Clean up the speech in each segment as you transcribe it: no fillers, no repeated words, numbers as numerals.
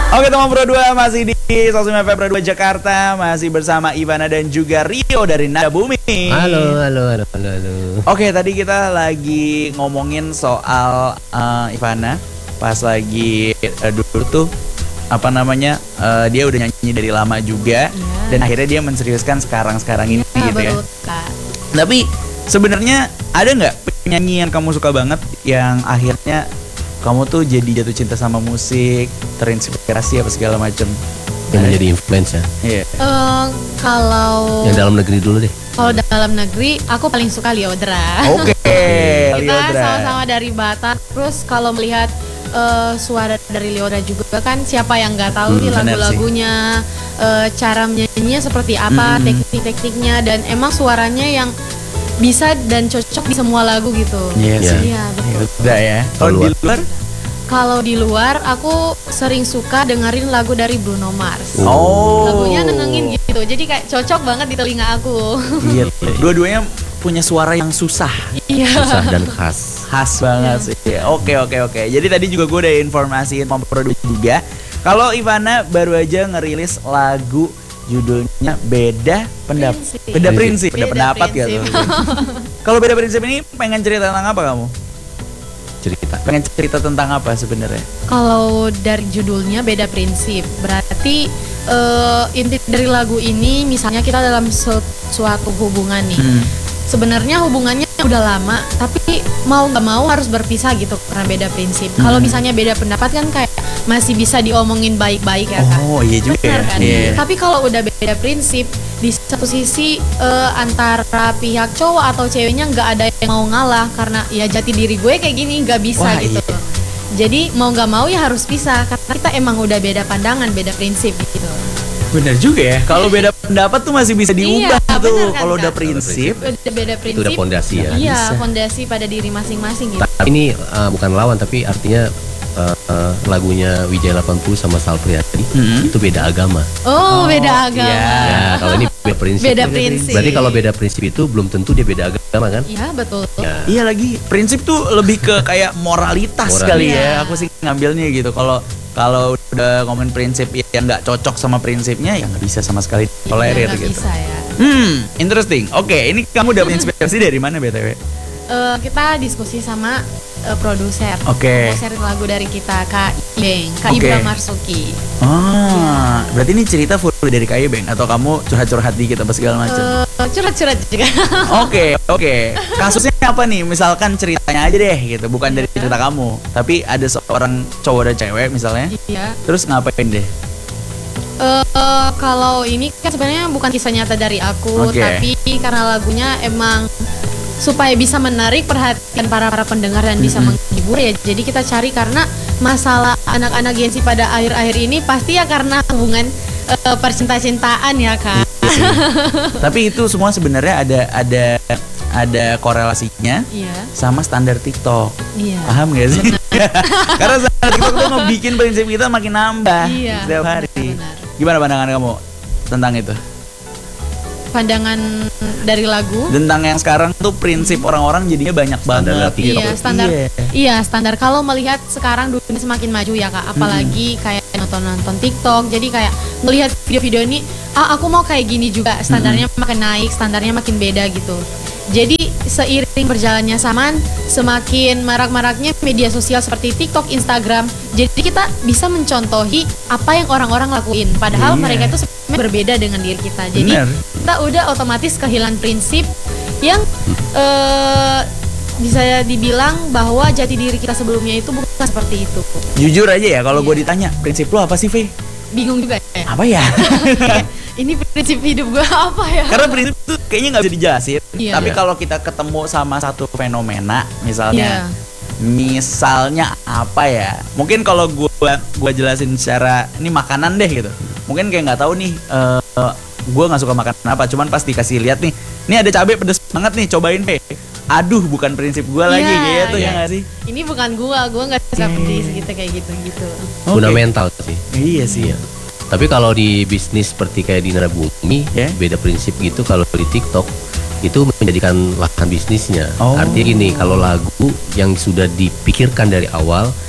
Oke teman Pro 2 masih di Sosmed Pro 2 Jakarta. Masih bersama Ivana dan juga Rio dari Nada Bumi. Halo. Oke, tadi kita lagi ngomongin soal Ivana. Pas lagi dulu tuh apa namanya, dia udah nyanyi dari lama juga, dan akhirnya dia menseriuskan sekarang ini gitu ya. Kak. Tapi sebenarnya ada nggak penyanyi yang kamu suka banget yang akhirnya kamu tuh jadi jatuh cinta sama musik, terinspirasi apa segala macam? Yang menjadi influence ya. Iya. Kalau Yang dalam negeri dulu deh. Kalau dalam negeri, aku paling suka Lyodra. Oke. Kita Lyodra. sama-sama dari Batak. Terus kalau melihat suara dari Lyodra juga kan, siapa yang nggak tahu nih benar lagu-lagunya, cara menyanyinya seperti apa, teknik-tekniknya, dan emang suaranya yang bisa dan cocok di semua lagu gitu. Iya sih. Iya, betul. Udah ya. Kalau di luar? Kalau di luar, aku sering suka dengerin lagu dari Bruno Mars. Oh. Lagunya nenangin gitu, jadi kayak cocok banget di telinga aku. Iya. Dua-duanya punya suara yang susah Susah dan khas. banget sih. Oke. Jadi tadi juga gue udah informasiin memproduksi juga. Kalau Ivana baru aja ngerilis lagu judulnya Beda Pendapat. Beda Prinsip. Beda pendapat ya tuh. Kalau Beda Prinsip ini pengen cerita tentang apa kamu? Pengen cerita tentang apa sebenarnya? Kalau dari judulnya Beda Prinsip, berarti inti dari lagu ini, misalnya kita dalam suatu hubungan nih. Sebenarnya hubungannya udah lama, tapi mau gak mau harus berpisah gitu karena beda prinsip. Kalau misalnya beda pendapat kan kayak masih bisa diomongin baik-baik ya Kak. Oh iya juga. Benar kan? Iya. Tapi kalau udah beda prinsip, di satu sisi antara pihak cowok atau ceweknya nggak ada yang mau ngalah, karena ya jati diri gue kayak gini nggak bisa. Wah, gitu. iya. Jadi mau nggak mau ya harus pisah karena kita emang udah beda pandangan, beda prinsip gitu. Bener juga ya. Kalau beda pendapat tuh masih bisa diubah Iya, tuh. bener kan, Kalau udah Kak? prinsip. Udah beda prinsip. Itu udah fondasi ya. Iya, Bisa. fondasi pada diri masing-masing gitu. Tapi ini bukan lawan, tapi artinya lagunya Wijaya 80 sama Sal Priadi itu beda agama. Oh, beda agama. iya. Ya, kalau ini beda prinsip. Beda prinsip. Berarti kalau beda prinsip itu belum tentu dia beda agama kan? Iya, betul. Ya. Iya lagi, prinsip tuh lebih ke kayak moralitas kali ya. Iya. Aku sih ngambilnya gitu. Kalau udah ngomongin prinsip yang nggak cocok sama prinsipnya, ya nggak bisa sama sekali tolerir Nggak gitu. bisa ya. Interesting. Oke, ini kamu dapat inspirasi dari mana BTW? Kita diskusi sama produser. Oke. Produser lagu dari kita, Kak Ibeng, Kak Oke. Ibra Marsuki. Berarti ini cerita full dari Kak Beng atau kamu curhat-curhat dikit apa segala macam? Curhat-curhat juga. Oke. Kasusnya apa nih? Misalkan ceritanya aja deh gitu, bukan dari cerita kamu, tapi ada seorang cowok dan cewek misalnya. Iya. Terus ngapain deh? Kalau ini kan sebenarnya bukan kisah nyata dari aku, Oke. tapi karena lagunya emang supaya bisa menarik perhatian para pendengar dan bisa menghibur ya. Jadi kita cari karena masalah anak-anak Gen Z pada akhir-akhir ini pasti ya karena hubungan percinta-cintaan ya Kak. Tapi itu semua sebenarnya ada korelasinya Iya. sama standar TikTok. Iya. Paham gak sih? Karena standar TikTok tuh ngebikin prinsip kita makin nambah Iya, setiap hari. benar. Gimana pandangan kamu tentang itu? Pandangan dari lagu. Tentang yang sekarang tuh prinsip orang-orang jadinya banyak banget gitu. Iya, standar. Iya. Iya, standar. Kalau melihat sekarang dunia semakin maju ya Kak, apalagi kayak nonton TikTok. Jadi kayak melihat video-video ini, aku mau kayak gini juga. Standarnya makin naik, standarnya makin beda gitu. Jadi seiring berjalannya zaman, semakin marak-maraknya media sosial seperti TikTok, Instagram. Jadi kita bisa mencontohi apa yang orang-orang lakuin. Padahal Iya. mereka itu sebenarnya berbeda dengan diri kita. Jadi Bener. kita udah otomatis kehilangan prinsip yang bisa dibilang bahwa jati diri kita sebelumnya itu bukan seperti itu. Jujur aja ya, kalau gue Iya. ditanya prinsip lo apa sih, Fe? Bingung juga ya. Apa ya? Ini prinsip hidup gue apa ya? Karena prinsip tuh kayaknya nggak bisa dijelasin. Iya. Tapi kalau kita ketemu sama satu fenomena, misalnya, misalnya apa ya? Mungkin kalau gue jelasin secara ini makanan deh gitu. Mungkin kayak nggak tahu nih. Gue nggak suka makan apa. Cuman pas dikasih lihat nih, ini ada cabai pedes banget nih, cobain Fe. Aduh, bukan prinsip gue lagi gitu ya nggak sih? Ini bukan gue nggak bisa seperti kita kayak gitu. Fundamental sih. Iya sih. Tapi kalau di bisnis seperti kayak di Nada Bumi, beda prinsip gitu. Kalau di TikTok itu menjadikan lahan bisnisnya. Oh. Artinya gini, kalau lagu yang sudah dipikirkan dari awal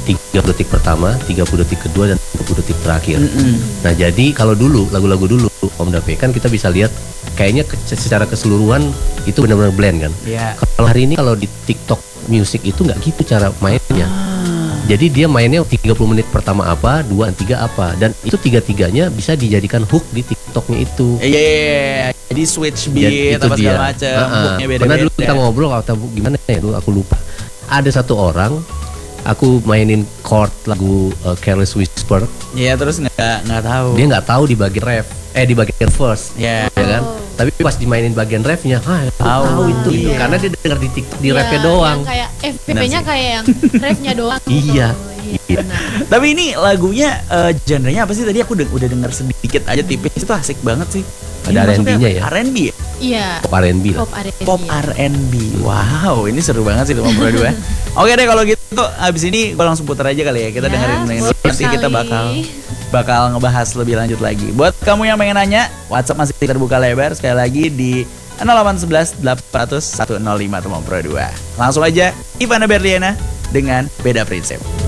30 detik pertama, 30 detik kedua, dan 30 detik terakhir. Nah jadi kalau dulu lagu-lagu dulu Om Dape kan kita bisa lihat kayaknya secara keseluruhan itu benar-benar blend kan. Kalau hari ini kalau di TikTok Music itu nggak gitu cara mainnya. Jadi dia mainnya 30 menit pertama apa, 2 dan 3 apa, dan itu tiga-tiganya bisa dijadikan hook di TikToknya itu. Iya. Jadi switch beat apa segala macam. Hooknya beda-beda. Pernah dulu kita ngobrol atau gimana ya dulu aku lupa. Ada satu orang, aku mainin chord lagu Careless Whisper. Iya, terus nggak tahu. Dia nggak tahu di bagian ref, di bagian verse. Iya kan? Tapi pas dimainin bagian refnya, tahu itu. Karena dia dengar di TikTok di refnya doang. Yang kayak FPP-nya kayak yang refnya doang. Iya. Tapi ini lagunya genrenya apa sih? Tadi aku udah dengar sedikit aja tipis. Itu asik banget sih. Ada R&B-nya ya? R&B ya? Iya. Pop R&B lah. Pop R&B. Wow, ini seru banget sih 52. Oke deh kalau gitu, abis ini gue langsung putar aja kali ya. Kita dengerin nanti kita bakal ngebahas lebih lanjut lagi. Buat kamu yang pengen nanya, WhatsApp masih terbuka lebar sekali lagi di 0811 800 105 Tomong Pro 2. Langsung aja Ivana Berliana dengan Beda Prinsip.